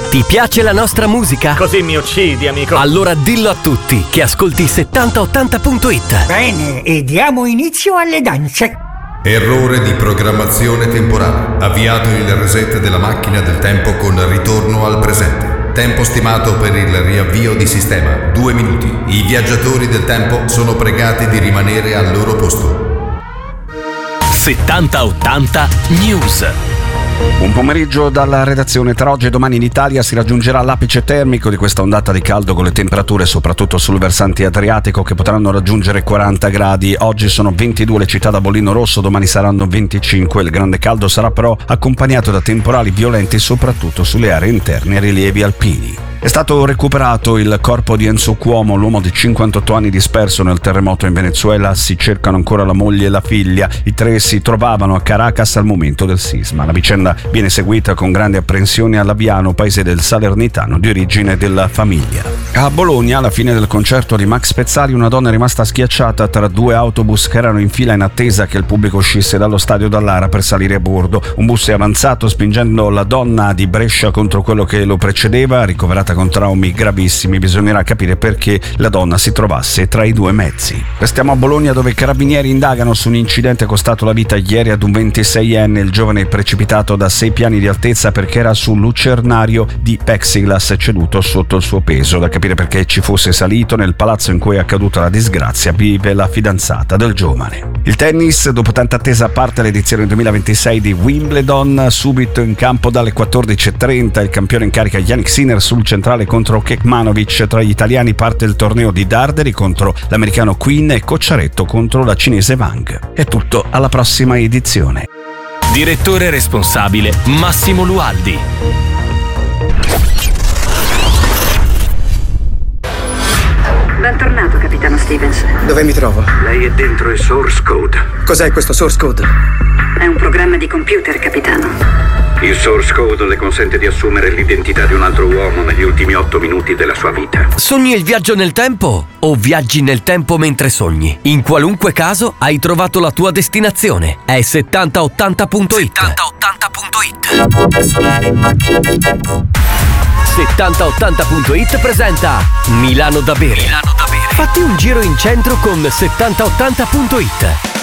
Ti piace la nostra musica? Così mi uccidi, amico. Allora dillo a tutti che ascolti 7080.it. Bene, e diamo inizio alle danze. Errore di programmazione temporale. Avviato il reset della macchina del tempo con ritorno al presente. Tempo stimato per il riavvio di sistema 2 minuti. I viaggiatori del tempo sono pregati di rimanere al loro posto. 7080 News. Buon pomeriggio dalla redazione. Tra oggi e domani in Italia si raggiungerà l'apice termico di questa ondata di caldo, con le temperature soprattutto sul versante adriatico che potranno raggiungere 40 gradi. Oggi sono 22 le città da bollino rosso, domani saranno 25. Il grande caldo sarà però accompagnato da temporali violenti soprattutto sulle aree interne e rilievi alpini. È stato recuperato il corpo di Enzo Cuomo, l'uomo di 58 anni disperso nel terremoto in Venezuela. Si cercano ancora la moglie e la figlia. I tre si trovavano a Caracas al momento del sisma. La vicenda viene seguita con grande apprensione a Laviano, paese del Salernitano di origine della famiglia. A Bologna, alla fine del concerto di Max Pezzali, una donna è rimasta schiacciata tra due autobus che erano in fila in attesa che il pubblico uscisse dallo stadio Dallara per salire a bordo. Un bus è avanzato spingendo la donna di Brescia contro quello che lo precedeva, ricoverata con traumi gravissimi. Bisognerà capire perché la donna si trovasse tra i due mezzi. Restiamo a Bologna, dove i carabinieri indagano su un incidente costato la vita ieri ad un 26enne. Il giovane è precipitato da 6 piani di altezza perché era su un lucernario di plexiglass ceduto sotto il suo peso. Da capire perché ci fosse salito. Nel palazzo in cui è accaduta la disgrazia vive la fidanzata del giovane. Il tennis, dopo tanta attesa, parte l'edizione 2026 di Wimbledon. Subito in campo dalle 14.30 il campione in carica Jannik Sinner sul centrale contro Kekmanovic. Tra gli italiani parte il torneo di Darderi contro l'americano Quinn e Cocciaretto contro la cinese Wang. È tutto, alla prossima edizione. Direttore responsabile Massimo Lualdi. Bentornato, capitano Stevens. Dove mi trovo? Lei è dentro il source code. Cos'è questo source code? È un programma di computer, capitano. Il source code le consente di assumere l'identità di un altro uomo negli ultimi 8 minuti della sua vita. Sogni il viaggio nel tempo o viaggi nel tempo mentre sogni? In qualunque caso hai trovato la tua destinazione. È 7080.it. 7080.it presenta Milano da bere. Fatti un giro in centro con 7080.it.